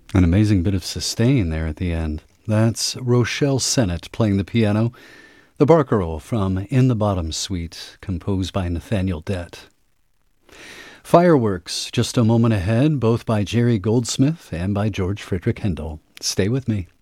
An amazing bit of sustain there at the end. That's Rochelle Sennett playing the piano. The Barcarolle from In the Bottom Suite, composed by Nathaniel Dett. Fireworks, just a moment ahead, both by Jerry Goldsmith and by George Frideric Handel. Stay with me.